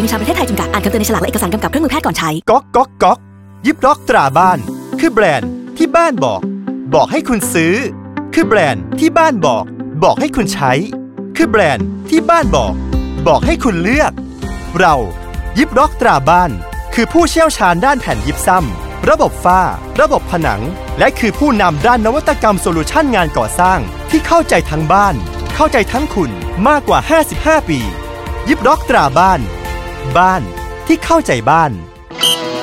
ชาประเทศไทยจำกัดอ่านคำเตือนในฉลากและเอกสารกำกับเครื่องมือแพทย์ก่อนใช้ก๊อกก๊อกก๊อกยิบล็อกตราบ้านคือแบรนด์ที่บ้านบอกให้คุณซื้อคือแบรนด์ที่บ้านบอกให้คุณใช้คือแบรนด์ที่บ้านบอกให้คุณเลือกเรายิบล็อกตราบ้านคือผู้เชี่ยวชาญด้านแผ่นยิบซ้ำระบบฝ้าระบบผนังและคือผู้นำด้านนวัตกรรมโซลูชันงานก่อสร้างที่เข้าใจทั้งบ้านเข้าใจทั้งคุณมากกว่า55 ปียิบล็อกตราบ้านที่เข้าใจบ้าน